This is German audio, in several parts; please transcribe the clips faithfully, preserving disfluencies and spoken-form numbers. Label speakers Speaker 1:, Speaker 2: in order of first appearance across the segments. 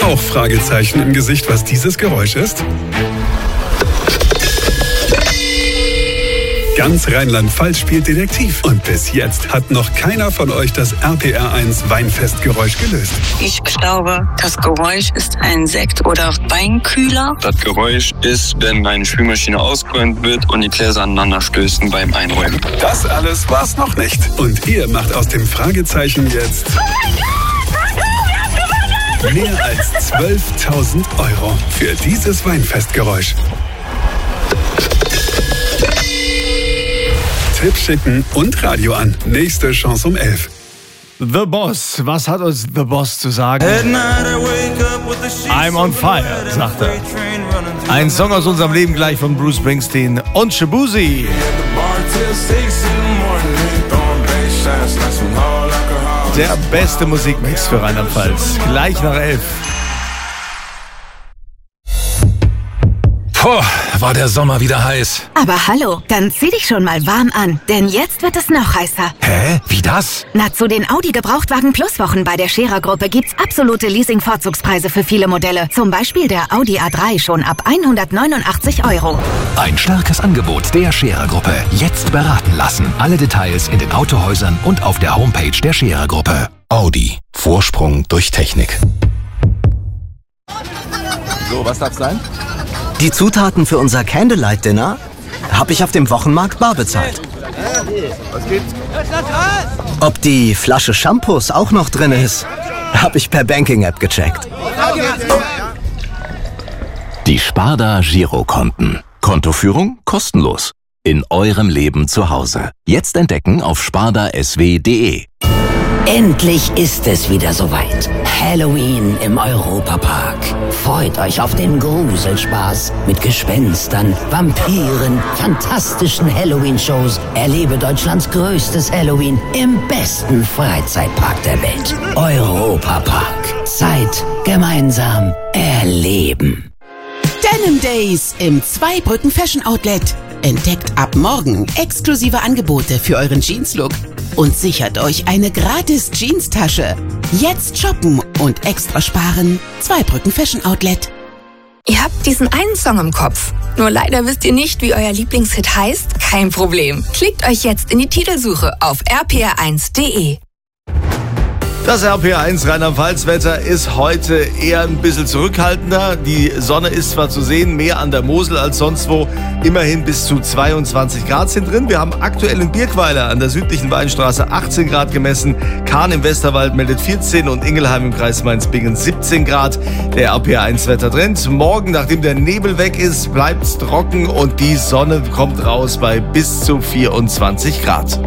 Speaker 1: Auch Fragezeichen im Gesicht, was dieses Geräusch ist? Ganz Rheinland-Pfalz spielt Detektiv. Und bis jetzt hat noch keiner von euch das R P R eins Weinfestgeräusch gelöst.
Speaker 2: Ich glaube, das Geräusch ist ein Sekt- oder Weinkühler.
Speaker 3: Das Geräusch ist, wenn eine Spülmaschine ausgeräumt wird und die Gläser aneinander stößen beim Einräumen.
Speaker 1: Das alles war's noch nicht. Und ihr macht aus dem Fragezeichen jetzt mehr als zwölftausend Euro für dieses Weinfestgeräusch. Tipp schicken und Radio an. Nächste Chance um elf.
Speaker 4: The Boss. Was hat uns The Boss zu sagen? I'm on fire, sagt er. Ein Song aus unserem Leben gleich von Bruce Springsteen und Shabuzi. Der beste Musikmix für Rheinland-Pfalz. Gleich nach elf.
Speaker 5: Puh, war der Sommer wieder heiß.
Speaker 6: Aber hallo, dann zieh dich schon mal warm an, denn jetzt wird es noch heißer.
Speaker 5: Hä? Wie das?
Speaker 6: Na, zu den Audi Gebrauchtwagen Plus Wochen bei der Scherer Gruppe gibt's absolute Leasing-Vorzugspreise für viele Modelle. Zum Beispiel der Audi A drei schon ab hundertneunundachtzig Euro.
Speaker 5: Ein starkes Angebot der Scherer Gruppe. Jetzt beraten lassen. Alle Details in den Autohäusern und auf der Homepage der Scherer Gruppe. Audi. Vorsprung durch Technik.
Speaker 7: So, was darf's sein?
Speaker 8: Die Zutaten für unser Candlelight-Dinner habe ich auf dem Wochenmarkt bar bezahlt.
Speaker 7: Was gibt's?
Speaker 8: Ob die Flasche Shampoos auch noch drin ist, habe ich per Banking-App gecheckt.
Speaker 5: Die Sparda Girokonten. Kontoführung kostenlos. In eurem Leben zu Hause. Jetzt entdecken auf sparda s w punkt de.
Speaker 9: Endlich ist es wieder soweit. Halloween im Europapark. Freut euch auf den Gruselspaß mit Gespenstern, Vampiren, fantastischen Halloween-Shows. Erlebe Deutschlands größtes Halloween im besten Freizeitpark der Welt. Europapark. Zeit gemeinsam erleben.
Speaker 10: Denim Days im Zweibrücken Fashion Outlet. Entdeckt ab morgen exklusive Angebote für euren Jeans-Look und sichert euch eine gratis Jeans-Tasche. Jetzt shoppen und extra sparen. Zweibrücken Fashion Outlet.
Speaker 11: Ihr habt diesen einen Song im Kopf. Nur leider wisst ihr nicht, wie euer Lieblingshit heißt? Kein Problem. Klickt euch jetzt in die Titelsuche auf r p r eins punkt de.
Speaker 4: Das R P R eins Rheinland-Pfalz-Wetter ist heute eher ein bisschen zurückhaltender. Die Sonne ist zwar zu sehen, mehr an der Mosel als sonst wo. Immerhin bis zu zweiundzwanzig Grad sind drin. Wir haben aktuell in Birkweiler an der südlichen Weinstraße achtzehn Grad gemessen. Kahn im Westerwald meldet vierzehn und Ingelheim im Kreis Mainz-Bingen siebzehn Grad. Der R P R eins Wettertrend. Morgen, nachdem der Nebel weg ist, bleibt es trocken und die Sonne kommt raus bei bis zu vierundzwanzig Grad.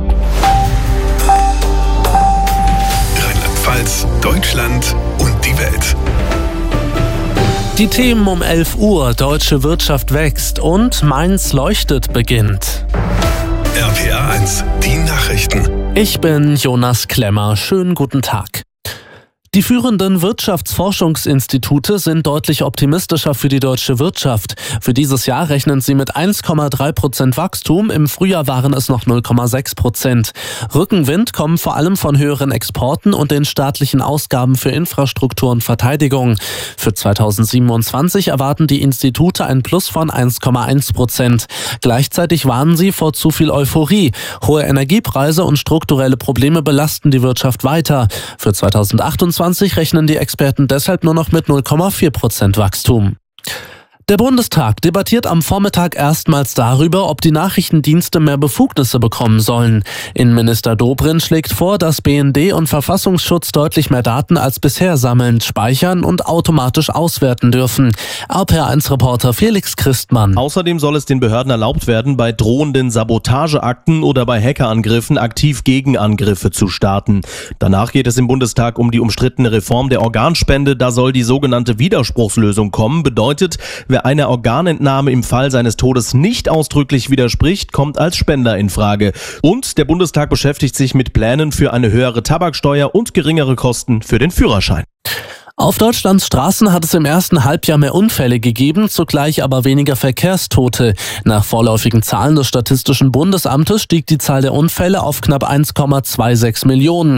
Speaker 1: Deutschland und die Welt.
Speaker 12: Die Themen um elf Uhr. Deutsche Wirtschaft wächst und Mainz leuchtet beginnt.
Speaker 1: R P R eins, die Nachrichten.
Speaker 12: Ich bin Jonas Klemmer. Schönen guten Tag. Die führenden Wirtschaftsforschungsinstitute sind deutlich optimistischer für die deutsche Wirtschaft. Für dieses Jahr rechnen sie mit eins Komma drei Prozent Wachstum. Im Frühjahr waren es noch null Komma sechs Prozent. Rückenwind kommen vor allem von höheren Exporten und den staatlichen Ausgaben für Infrastruktur und Verteidigung. Für zweitausendsiebenundzwanzig erwarten die Institute ein Plus von eins Komma eins Prozent. Gleichzeitig warnen sie vor zu viel Euphorie. Hohe Energiepreise und strukturelle Probleme belasten die Wirtschaft weiter. Für zweitausendachtundzwanzig rechnen die Experten deshalb nur noch mit null Komma vier Prozent Wachstum. Der Bundestag debattiert am Vormittag erstmals darüber, ob die Nachrichtendienste mehr Befugnisse bekommen sollen. Innenminister Dobrindt schlägt vor, dass B N D und Verfassungsschutz deutlich mehr Daten als bisher sammeln, speichern und automatisch auswerten dürfen. R P R eins Reporter Felix Christmann.
Speaker 13: Außerdem soll es den Behörden erlaubt werden, bei drohenden Sabotageakten oder bei Hackerangriffen aktiv Gegenangriffe zu starten. Danach geht es im Bundestag um die umstrittene Reform der Organspende. Da soll die sogenannte Widerspruchslösung kommen. Bedeutet, wer einer Organentnahme im Fall seines Todes nicht ausdrücklich widerspricht, kommt als Spender in Frage. Und der Bundestag beschäftigt sich mit Plänen für eine höhere Tabaksteuer und geringere Kosten für den Führerschein.
Speaker 12: Auf Deutschlands Straßen hat es im ersten Halbjahr mehr Unfälle gegeben, zugleich aber weniger Verkehrstote. Nach vorläufigen Zahlen des Statistischen Bundesamtes stieg die Zahl der Unfälle auf knapp eins Komma sechsundzwanzig Millionen.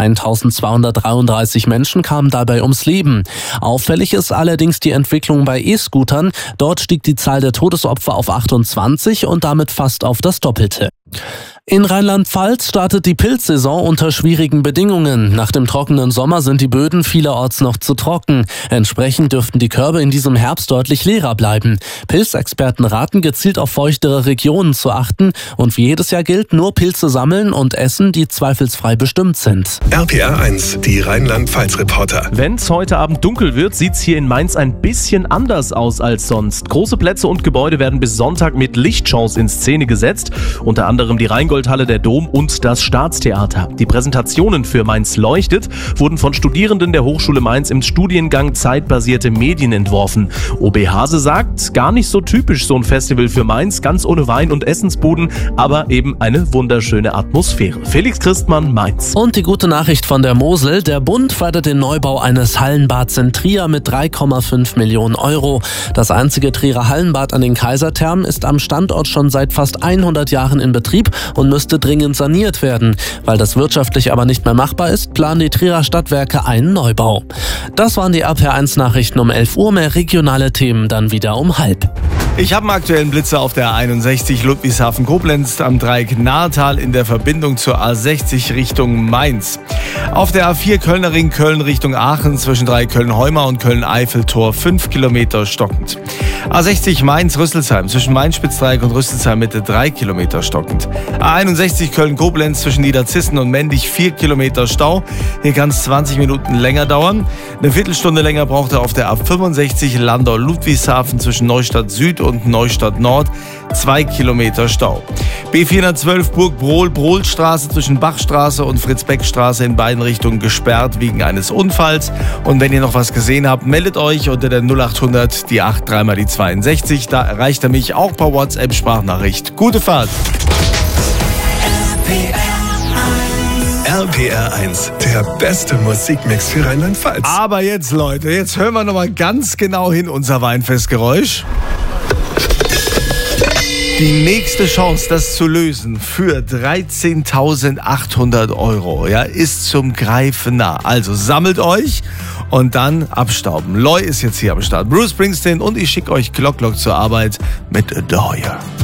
Speaker 12: eintausendzweihundertdreiunddreißig Menschen kamen dabei ums Leben. Auffällig ist allerdings die Entwicklung bei E-Scootern. Dort stieg die Zahl der Todesopfer auf achtundzwanzig und damit fast auf das Doppelte. In Rheinland-Pfalz startet die Pilzsaison unter schwierigen Bedingungen. Nach dem trockenen Sommer sind die Böden vielerorts noch zu trocken. Entsprechend dürften die Körbe in diesem Herbst deutlich leerer bleiben. Pilzexperten raten, gezielt auf feuchtere Regionen zu achten. Und wie jedes Jahr gilt, nur Pilze sammeln und essen, die zweifelsfrei bestimmt sind.
Speaker 1: R P R eins, die Rheinland-Pfalz-Reporter.
Speaker 13: Wenn's heute Abend dunkel wird, sieht's hier in Mainz ein bisschen anders aus als sonst. Große Plätze und Gebäude werden bis Sonntag mit Lichtshows in Szene gesetzt. Unter anderem die Rheingoldhalle, der Dom und das Staatstheater. Die Präsentationen für Mainz leuchtet wurden von Studierenden der Hochschule Mainz im Studiengang Zeitbasierte Medien entworfen. O B Hase sagt, gar nicht so typisch so ein Festival für Mainz, ganz ohne Wein- und Essensbuden, aber eben eine wunderschöne Atmosphäre. Felix Christmann, Mainz.
Speaker 12: Und die gute Nachricht von der Mosel, der Bund fördert den Neubau eines Hallenbads in Trier mit drei Komma fünf Millionen Euro. Das einzige Trierer Hallenbad an den Kaiserthermen ist am Standort schon seit fast hundert Jahren in Betrieb und müsste dringend saniert werden. Weil das wirtschaftlich aber nicht mehr machbar ist, planen die Trierer Stadtwerke einen Neubau. Das waren die R P R eins Nachrichten um elf Uhr, mehr regionale Themen dann wieder um halb.
Speaker 4: Ich habe einen aktuellen Blitzer auf der A einundsechzig Ludwigshafen-Koblenz am Dreieck Nahetal in der Verbindung zur A sechzig Richtung Mainz. Auf der A vier Kölner Ring Köln Richtung Aachen zwischen drei Köln-Heuma und Köln-Eiffeltor fünf Kilometer stockend. A sechzig Mainz-Rüsselsheim zwischen Mainz-Spitzdreieck und Rüsselsheim Mitte drei Kilometer stockend. A einundsechzig Köln-Koblenz zwischen Niederzissen und Mendig vier Kilometer Stau. Hier kann es zwanzig Minuten länger dauern. Eine Viertelstunde länger braucht er auf der A fünfundsechzig Landau-Ludwigshafen zwischen Neustadt Süd und Neustadt Nord. zwei Kilometer Stau. B vierhundertzwölf Burg-Brohl-Brohlstraße zwischen Bachstraße und Fritz-Beck-Straße in beiden Richtungen gesperrt wegen eines Unfalls. Und wenn ihr noch was gesehen habt, meldet euch unter der null achthundert, die acht, drei mal die zweiundsechzig. Da erreicht er mich auch per WhatsApp-Sprachnachricht. Gute Fahrt!
Speaker 1: R P R eins, der beste Musikmix für Rheinland-Pfalz.
Speaker 4: Aber jetzt, Leute, jetzt hören wir nochmal ganz genau hin, unser Weinfestgeräusch. Die nächste Chance, das zu lösen für dreizehntausendachthundert Euro, ja, ist zum Greifen nah. Also sammelt euch und dann abstauben. Loy ist jetzt hier am Start. Bruce Springsteen und ich schicke euch Glock Glock zur Arbeit mit Adore You.